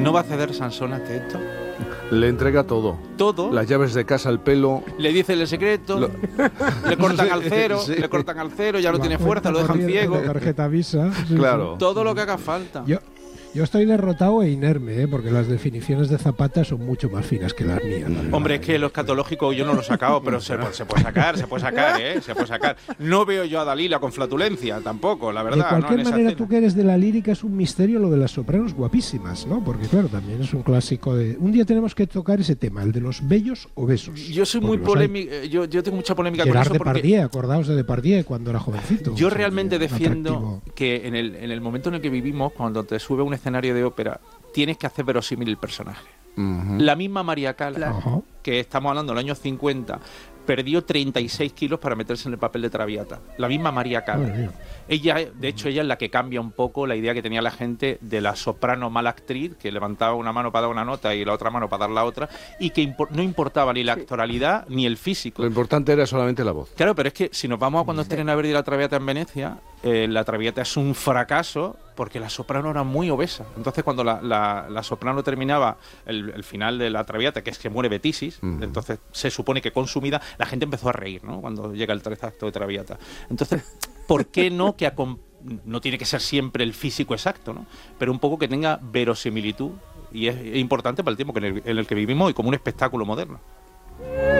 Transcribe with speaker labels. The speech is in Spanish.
Speaker 1: ¿No va a ceder Sansón ante esto?
Speaker 2: Le entrega todo.
Speaker 1: Todo.
Speaker 2: Las llaves de casa, el pelo.
Speaker 1: Le dicen el secreto, le cortan al cero,
Speaker 2: Sí.
Speaker 1: le cortan al cero, ya no
Speaker 3: La
Speaker 1: tiene
Speaker 3: cuenta
Speaker 1: fuerza, lo dejan
Speaker 3: corriente,
Speaker 1: ciego.
Speaker 3: la tarjeta Visa. Sí,
Speaker 2: Claro.
Speaker 1: Todo lo que haga falta.
Speaker 3: Yo estoy derrotado e inerme, porque las definiciones de Zapata son mucho más finas que las mías. la verdad.
Speaker 1: Hombre, es que lo escatológico yo no lo he sacado, pero se puede sacar, se puede sacar. No veo yo a Dalila con flatulencia tampoco, la verdad.
Speaker 3: De cualquier
Speaker 1: ¿no? En esa
Speaker 3: manera,
Speaker 1: escena.
Speaker 3: tú que eres de la lírica, es un misterio lo de las sopranos guapísimas, ¿no? Porque claro, también es un clásico de... Un día tenemos que tocar ese tema, el de los bellos obesos.
Speaker 1: Yo soy muy
Speaker 3: Porque los hay.
Speaker 1: polémico, yo tengo mucha polémica con
Speaker 3: Gerard
Speaker 1: eso porque
Speaker 3: Depardieu, acordaos de Depardieu cuando era jovencito.
Speaker 1: yo
Speaker 3: O sea,
Speaker 1: realmente
Speaker 3: que
Speaker 1: defiendo
Speaker 3: atractivo.
Speaker 1: que en el momento en el que vivimos, cuando te sube a un escenario de ópera, tienes que hacer verosímil el personaje.
Speaker 2: Ujú.
Speaker 1: La misma María Cala,
Speaker 3: Ajá.
Speaker 1: que estamos hablando del año 50, perdió 36 kilos para meterse en el papel de Traviata. La misma María Cala.
Speaker 3: Madre mía.
Speaker 1: Ella, de hecho, ella es la que cambia un poco la idea que tenía la gente de la soprano mala actriz, que levantaba una mano para dar una nota y la otra mano para dar la otra, y que no importaba ni la actoralidad ni el físico.
Speaker 2: Lo importante era solamente la voz.
Speaker 1: Claro, pero es que si nos vamos a cuando estrena Verdi la Traviata en Venecia, la Traviata es un fracaso porque la soprano era muy obesa. Entonces, cuando la soprano terminaba el final de la Traviata, que es que muere Betisis, entonces se supone que consumida, la gente empezó a reír, ¿no? Cuando llega el tercer acto de Traviata. Entonces, ¿por qué no que no tiene que ser siempre el físico exacto, ¿no? Pero un poco que tenga verosimilitud, y es importante para el tiempo en el que vivimos y como un espectáculo moderno.